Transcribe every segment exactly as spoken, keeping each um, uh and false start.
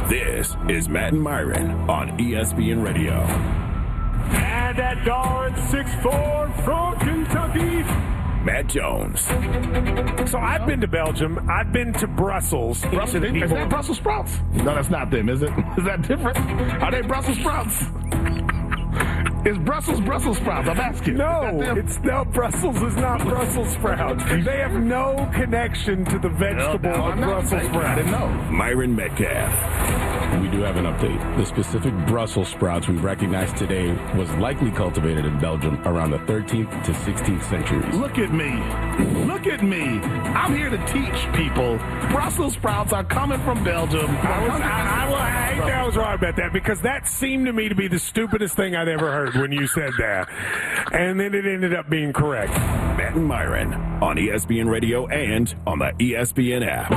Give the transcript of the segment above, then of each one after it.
This is Matt and Myron on E S P N Radio. And at guard, six foot four from Kentucky, Matt Jones. So I've been to Belgium. I've been to Brussels. Brussels is people... that Brussels sprouts? No, that's not them, is it? Is that different? Are they Brussels sprouts? Is Brussels Brussels sprouts? I'm asking. No, it's no, Brussels is not Brussels sprouts. They have no connection to the vegetable no, of Brussels sprouts. I didn't know. Myron Metcalf. We do have an update. The specific Brussels sprouts we recognize today was likely cultivated in Belgium around the thirteenth to sixteenth centuries. Look at me. Look at me. I'm here to teach people. Brussels sprouts are coming from Belgium. I was, I, I, I, I, I was wrong about that because that seemed to me to be the stupidest thing I'd ever heard when you said that. And then it ended up being correct. Matt and Myron on E S P N Radio and on the E S P N app.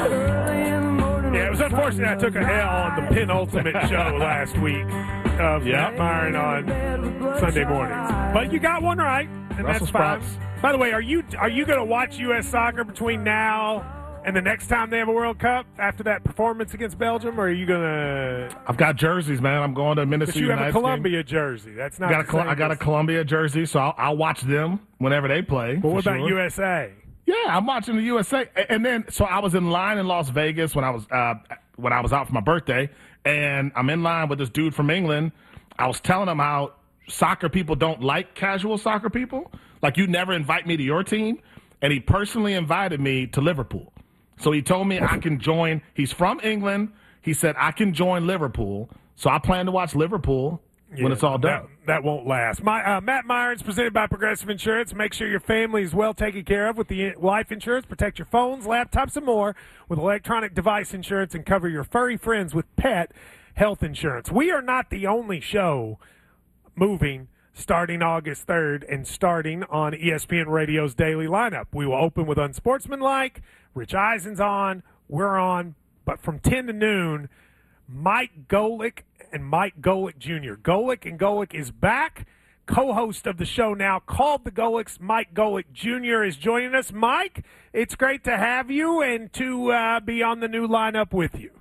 Yeah, it was unfortunate I took a L on the penultimate show last week of yep. Matt Myron on Sunday mornings. But you got one right, and Brussels that's fine. By the way, are you are you going to watch U S soccer between now and the next time they have a World Cup after that performance against Belgium, or are you going to... I've got jerseys, man. I'm going to Minnesota United. But you have a Columbia game. jersey. That's not I got, a, I got a Columbia jersey, so I'll, I'll watch them whenever they play. But what about sure. U S A? Yeah, I'm watching the U S A. And then, so I was in line in Las Vegas when I was uh, when I was out for my birthday, and I'm in line with this dude from England. I was telling him how soccer people don't like casual soccer people. Like, you never invite me to your team. And he personally invited me to Liverpool. So he told me I can join. He's from England. He said I can join Liverpool. So I plan to watch Liverpool when yeah, it's all done. That, that won't last. My, uh, Matt Myron's presented by Progressive Insurance. Make sure your family is well taken care of with the life insurance. Protect your phones, laptops, and more with electronic device insurance, and cover your furry friends with pet health insurance. We are not the only show moving starting August third and starting on E S P N Radio's daily lineup. We will open with Unsportsmanlike. Rich Eisen's on. We're on. But from ten to noon, Mike Golick and Mike Golick Junior Golick and Golick is back. Co-host of the show now, called the Golicks, Mike Golick Junior is joining us. Mike, it's great to have you and to uh, be on the new lineup with you.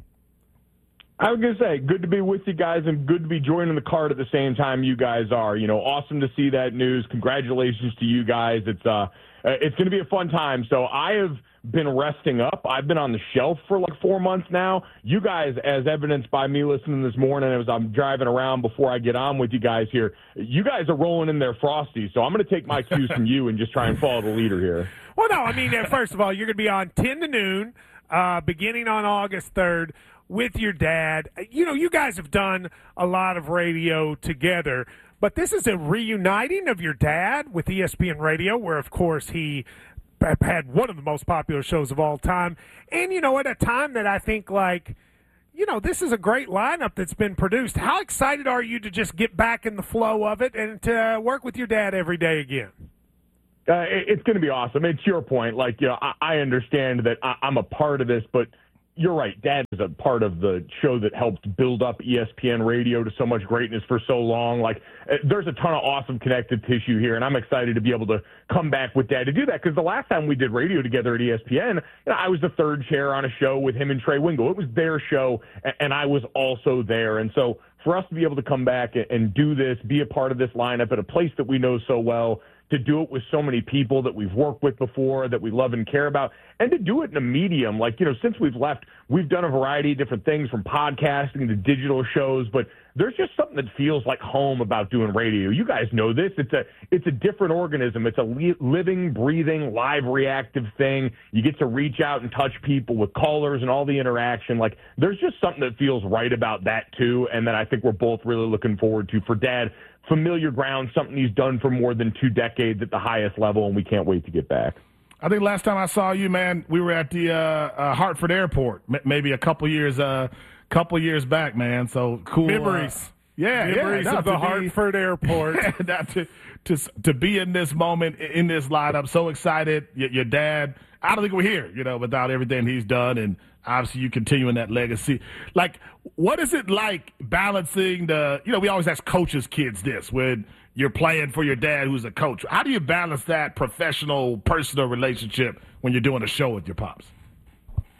I was going to say, good to be with you guys and good to be joining the card at the same time you guys are. You know, awesome to see that news. Congratulations to you guys. It's uh, it's going to be a fun time. So I have been resting up. I've been on the shelf for like four months now. You guys, as evidenced by me listening this morning as I'm driving around before I get on with you guys here, you guys are rolling in there frosty. So I'm going to take my cues from you and just try and follow the leader here. Well, no, I mean, first of all, you're going to be on ten to noon, uh, beginning on August third. With your dad. You know, you guys have done a lot of radio together, but this is a reuniting of your dad with E S P N Radio, where, of course, he had one of the most popular shows of all time. And, you know, at a time that I think, like, you know, this is a great lineup that's been produced. How excited are you to just get back in the flow of it and to work with your dad every day again? Uh, it's going to be awesome. It's your point. Like, you know, I, I understand that I, I'm a part of this, but you're right. Dad is a part of the show that helped build up E S P N Radio to so much greatness for so long. Like, there's a ton of awesome connective tissue here, and I'm excited to be able to come back with Dad to do that, because the last time we did radio together at E S P N, you know, I was the third chair on a show with him and Trey Wingo. It was their show, and I was also there. And so for us to be able to come back and do this, be a part of this lineup at a place that we know so well, to do it with so many people that we've worked with before, that we love and care about, and to do it in a medium. Like, you know, since we've left, we've done a variety of different things, from podcasting to digital shows, but there's just something that feels like home about doing radio. You guys know this. It's a it's a different organism. It's a li- living, breathing, live, reactive thing. You get to reach out and touch people with callers and all the interaction. Like, there's just something that feels right about that, too, and that I think we're both really looking forward to. For Dad, familiar ground, something he's done for more than two decades at the highest level, and we can't wait to get back. I think last time I saw you, man, we were at the uh, uh, Hartford Airport, M- maybe a couple years, uh, couple years back, man. So cool memories. Uh, yeah, memories yeah, of the be, Hartford Airport. to, to to be in this moment, in this lineup, so excited. Your, your dad, I don't think we're here, you know, without everything he's done, and obviously you continuing that legacy. Like, what is it like balancing the? You know, we always ask coaches' kids this when you're playing for your dad who's a coach. How do you balance that professional, personal relationship when you're doing a show with your pops?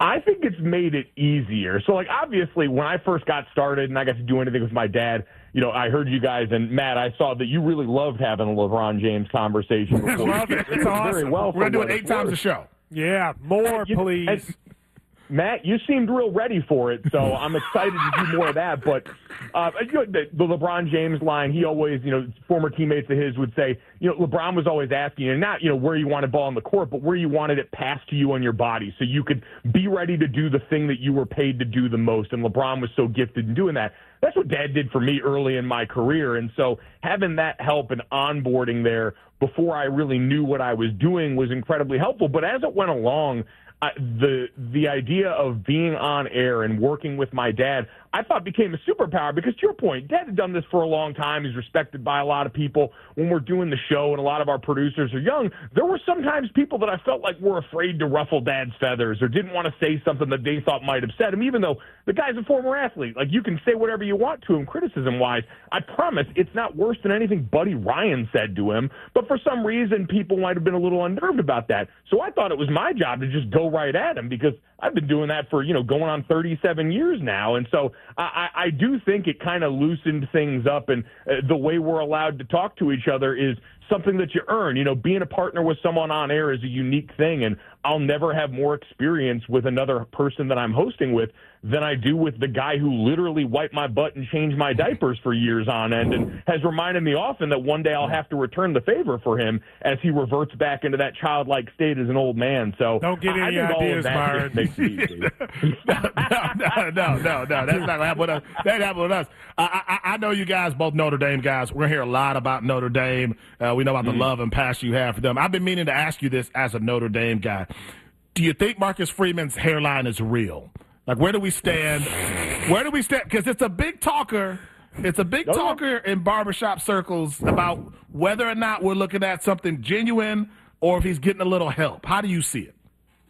I think it's made it easier. So, like, obviously, when I first got started and I got to do anything with my dad, you know, I heard you guys, and Matt, I saw that you really loved having a LeBron James conversation. Before. Love it. It's awesome. Very well. We're going to do it eight times a show. Yeah, more, you, please. And, Matt, you seemed real ready for it, so I'm excited to do more of that. But uh, you know, the, the LeBron James line, he always, you know, former teammates of his would say, you know, LeBron was always asking you, not, you know, where you wanted ball on the court, but where you wanted it passed to you on your body so you could be ready to do the thing that you were paid to do the most. And LeBron was so gifted in doing that. That's what Dad did for me early in my career. And so having that help and onboarding there before I really knew what I was doing was incredibly helpful. But as it went along, I, the the idea of being on air and working with my dad, I thought became a superpower because, to your point, Dad had done this for a long time. He's respected by a lot of people. When we're doing the show and a lot of our producers are young, there were sometimes people that I felt like were afraid to ruffle Dad's feathers or didn't want to say something that they thought might upset him, even though the guy's a former athlete. Like, you can say whatever you want to him criticism-wise. I promise it's not worse than anything Buddy Ryan said to him, but for some reason people might have been a little unnerved about that. So I thought it was my job to just go right at him because I've been doing that for, you know, going on thirty-seven years now. And so I, I do think it kind of loosened things up. And uh, the way we're allowed to talk to each other is something that you earn. You know, being a partner with someone on air is a unique thing. And I'll never have more experience with another person that I'm hosting with than I do with the guy who literally wiped my butt and changed my diapers for years on end and has reminded me often that one day I'll have to return the favor for him as he reverts back into that childlike state as an old man. So don't get any I think ideas, Myron. makes it easy. no, no, no, no, no. That's not going to happen with us. That happened with us. I, I, I know you guys, both Notre Dame guys. We're going to hear a lot about Notre Dame. Uh, we know about the mm-hmm. love and passion you have for them. I've been meaning to ask you this as a Notre Dame guy. Do you think Marcus Freeman's hairline is real? Like, where do we stand? Where do we stand? Because it's a big talker. It's a big talker in barbershop circles about whether or not we're looking at something genuine or if he's getting a little help. How do you see it?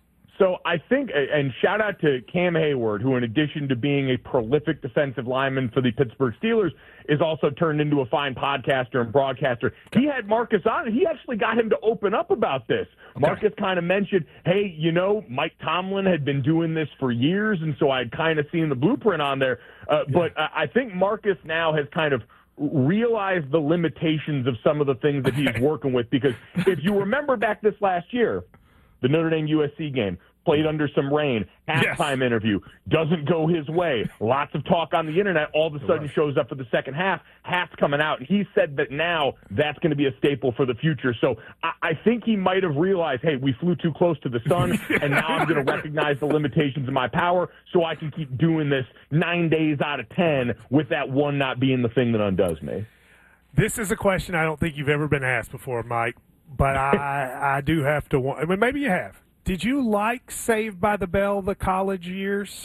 So I think, and shout out to Cam Hayward, who in addition to being a prolific defensive lineman for the Pittsburgh Steelers, is also turned into a fine podcaster and broadcaster. He had Marcus on, and he actually got him to open up about this. Okay. Marcus kind of mentioned, hey, you know, Mike Tomlin had been doing this for years, and so I'd kind of seen the blueprint on there. Uh, yeah. But I think Marcus now has kind of realized the limitations of some of the things that he's working with, because if you remember back this last year, the Notre Dame U S C game, played under some rain, halftime yes. interview, doesn't go his way. Lots of talk on the internet, all of a sudden shows up for the second half, Hat's coming out. And he said that now that's going to be a staple for the future. So I, I think he might have realized, hey, we flew too close to the sun, and now I'm going to recognize the limitations of my power so I can keep doing this nine days out of ten with that one not being the thing that undoes me. This is a question I don't think you've ever been asked before, Mike, but I, I do have to – I mean, maybe you have. Did you like Saved by the Bell the college years?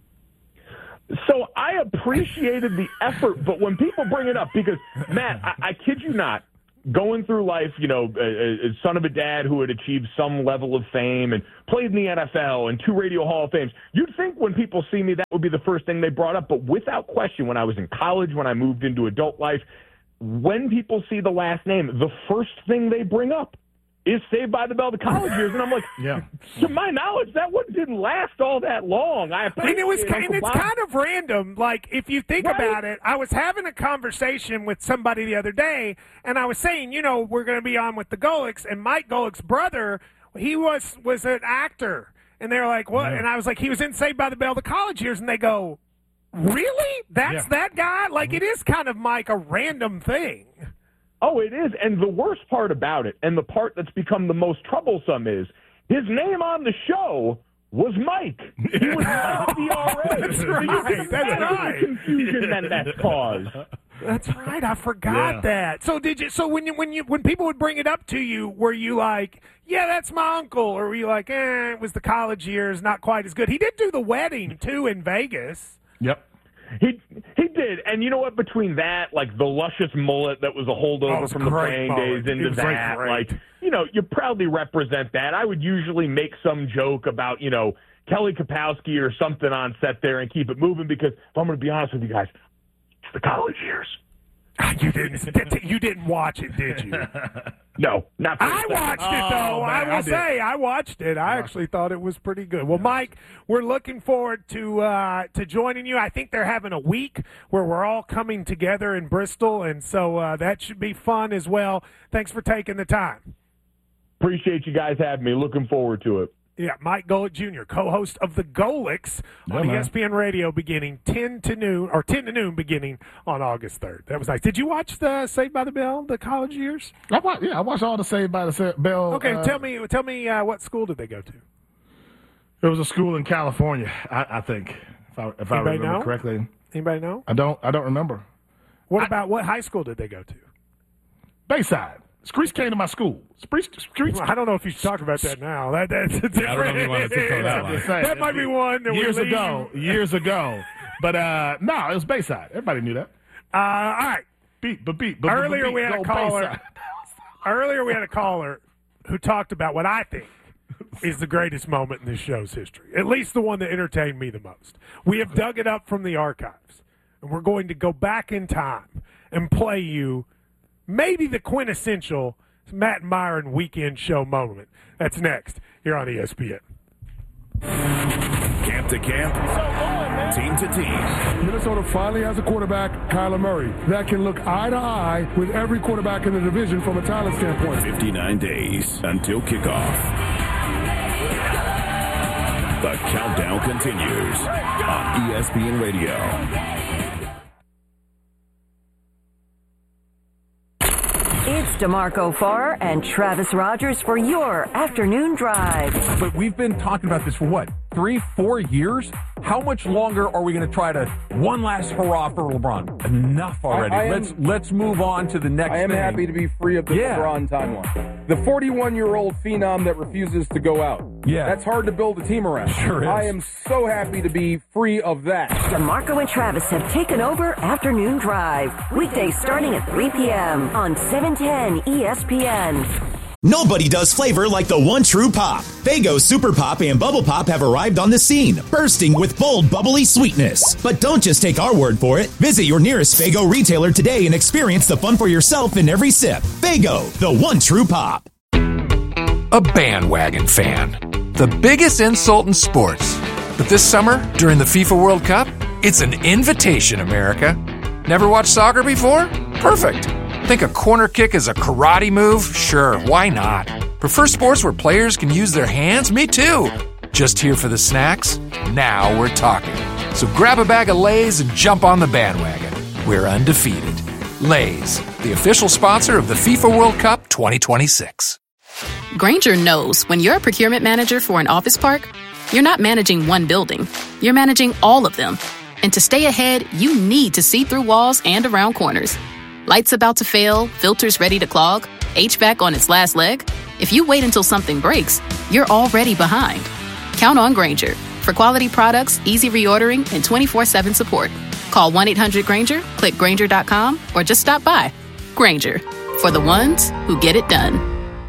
So I appreciated the effort, but when people bring it up, because, Matt, I, I kid you not, going through life, you know, a, a son of a dad who had achieved some level of fame and played in the N F L and two Radio Hall of Fames, you'd think when people see me that would be the first thing they brought up. But without question, when I was in college, when I moved into adult life, when people see the last name, the first thing they bring up is Saved by the Bell the college years, and I'm like, yeah. to my knowledge, that one didn't last all that long. I and it was, kind, and it's kind of random. Like, if you think right? about it, I was having a conversation with somebody the other day, and I was saying, you know, we're going to be on with the Golics, and Mike Golick's brother, he was was an actor, and they're like, what? Yeah. And I was like, he was in Saved by the Bell the college years, and they go, really? That's yeah. that guy? Like, mm-hmm. it is kind of, Mike, a random thing. Oh, it is. And the worst part about it, and the part that's become the most troublesome, is his name on the show was Mike. He was Mike D R A. That's so right. You can That's right. the confusion that that's caused. That's right. I forgot yeah. that. So did you? So when you when you when people would bring it up to you, were you like, yeah, that's my uncle, or were you like, eh, it was the college years, not quite as good? He did do the wedding too in Vegas. Yep. He he did, and you know what? Between that, like the luscious mullet that was a holdover oh, from the playing mullet. days into that, great. like you know, you proudly represent that. I would usually make some joke about you know Kelly Kapowski or something on set there and keep it moving because if I'm going to be honest with you guys, it's the college years. You didn't. You didn't watch it, did you? No, not for I watched it though. Oh, I man, will I did. say I watched it. I actually thought it was pretty good. Well, Mike, we're looking forward to uh, to joining you. I think they're having a week where we're all coming together in Bristol, and so uh, that should be fun as well. Thanks for taking the time. Appreciate you guys having me. Looking forward to it. Yeah, Mike Golick Junior, co-host of the Golics Yeah, on man. E S P N Radio, beginning ten to noon or ten to noon, beginning on August third. That was nice. Did you watch the Saved by the Bell, the college years? I watched, yeah, I watched all the Saved by the Sa- Bell. Okay, uh, tell me, tell me, uh, what school did they go to? It was a school in California, I, I think, if I, if I Anybody remember know? correctly. Anybody know? I don't. I don't remember. What about what high school did they go to? Bayside. Screech came to my school. Screech. Screech. Well, I don't know if you should talk about that now. That that's a different. I don't know if we want to tiptoe that line. Just saying. That might be one that years we leave. ago. Years ago. But uh, no, it was Bayside. Everybody knew that. Uh, all right. Beat, but beat. But, Earlier but beat, we had a go caller. Bayside. Earlier we had a caller who talked about what I think is the greatest moment in this show's history. At least the one that entertained me the most. We have dug it up from the archives, and we're going to go back in time and play you maybe the quintessential Matt and Myron weekend show moment. That's next here on E S P N. Camp to camp, team to team. Minnesota finally has a quarterback, Kyler Murray, that can look eye to eye with every quarterback in the division from a talent standpoint. fifty-nine days until kickoff. The countdown continues on E S P N Radio. It's DeMarco Farr and Travis Rogers for your afternoon drive. But we've been talking about this for what, three, four years? How much longer are we going to try to one last hurrah for LeBron? Enough already. I, I let's am, let's move on to the next I am thing. happy to be free of the Yeah. LeBron timeline. The forty-one-year-old phenom that refuses to go out. Yeah. That's hard to build a team around. Sure is. I am so happy to be free of that. DeMarco and Travis have taken over Afternoon Drive. Weekdays starting at three p.m. on seven ten E S P N. Nobody does flavor like the one true pop. Faygo Super Pop and Bubble Pop have arrived on the scene, bursting with bold, bubbly sweetness. But don't just take our word for it. Visit your nearest Faygo retailer today and experience the fun for yourself in every sip. Faygo, the one true pop. A bandwagon fan. The biggest insult in sports. But this summer, during the FIFA World Cup, it's an invitation, America. Never watched soccer before? Perfect. Think a corner kick is a karate move? Sure, why not? Prefer sports where players can use their hands? Me too. Just here for the snacks? Now we're talking. So grab a bag of Lay's and jump on the bandwagon. We're undefeated. Lay's, the official sponsor of the FIFA World Cup twenty twenty-six. Grainger knows when you're a procurement manager for an office park, you're not managing one building. You're managing all of them. And to stay ahead, you need to see through walls and around corners. Lights about to fail, filters ready to clog, H V A C on its last leg. If you wait until something breaks, you're already behind. Count on Grainger for quality products, easy reordering, and twenty-four seven support. Call one eight hundred Grainger, click Grainger dot com, or just stop by. Grainger, for the ones who get it done.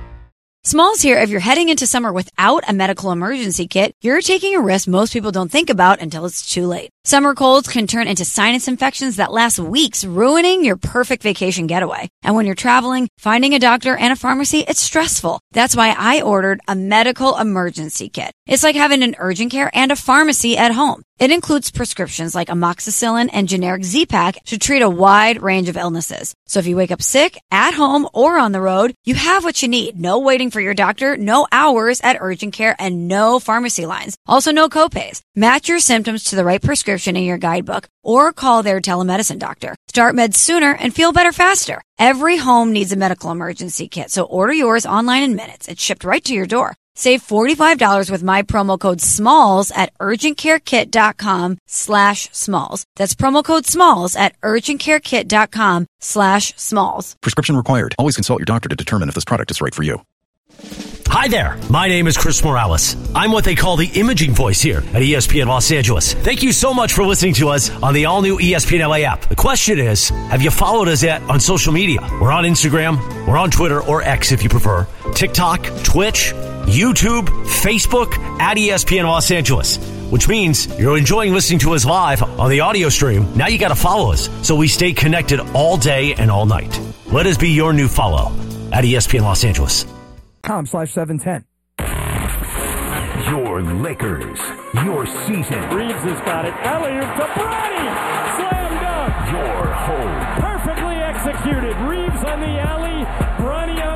Smalls here. If you're heading into summer without a medical emergency kit, you're taking a risk most people don't think about until it's too late. Summer colds can turn into sinus infections that last weeks, ruining your perfect vacation getaway. And when you're traveling, finding a doctor and a pharmacy, it's stressful. That's why I ordered a medical emergency kit. It's like having an urgent care and a pharmacy at home. It includes prescriptions like amoxicillin and generic Z-Pak to treat a wide range of illnesses. So if you wake up sick, at home, or on the road, you have what you need. No waiting for your doctor, no hours at urgent care, and no pharmacy lines. Also no copays. Match your symptoms to the right prescription in your guidebook or call their telemedicine doctor. Start meds sooner and feel better faster. Every home needs a medical emergency kit, so order yours online in minutes. It's shipped right to your door. Save forty-five dollars with my promo code SMALLS at urgentcarekit.com slash smalls. That's promo code SMALLS at urgentcarekit.com slash smalls. Prescription required. Always consult your doctor to determine if this product is right for you. Hi there. My name is Chris Morales. I'm what they call the imaging voice here at E S P N Los Angeles. Thank you so much for listening to us on the all-new E S P N L A app. The question is, have you followed us yet on social media? We're on Instagram, we're on Twitter, or X if you prefer, TikTok, Twitch, YouTube, Facebook, at E S P N Los Angeles. which means you're enjoying listening to us live on the audio stream. Now you got to follow us so we stay connected all day and all night. Let us be your new follow at E S P N Los Angeles. Com slash seven ten. Your Lakers, your season. Reeves has got it. Alley-oop to Bronny. Slam dunk. Your home. Perfectly executed. Reeves on the alley. Bronny on